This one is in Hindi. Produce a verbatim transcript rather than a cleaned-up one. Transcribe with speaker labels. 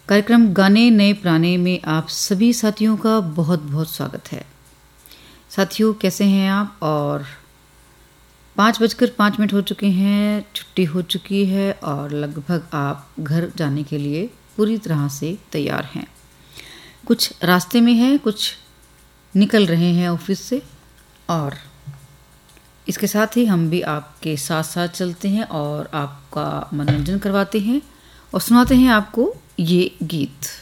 Speaker 1: कार्यक्रम गाने नए पुराने में आप सभी साथियों का बहुत बहुत स्वागत है। साथियों, कैसे हैं आप? और पाँच बजकर पाँच मिनट हो चुके हैं, छुट्टी हो चुकी है और लगभग आप घर जाने के लिए पूरी तरह से तैयार हैं। कुछ रास्ते में हैं, कुछ निकल रहे हैं ऑफिस से, और इसके साथ ही हम भी आपके साथ साथ चलते हैं और आपका मनोरंजन करवाते हैं और सुनाते हैं आपको ये गीत।